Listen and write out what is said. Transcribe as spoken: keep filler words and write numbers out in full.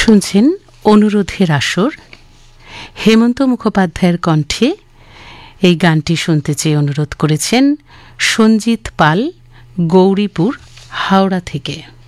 শুনছেন অনুরোধের আসর। হেমন্ত মুখোপাধ্যায়ের কণ্ঠে এই গানটি শুনতে চেয়ে অনুরোধ করেছেন সঞ্জিত পাল, গৌরীপুর, হাওড়া থেকে।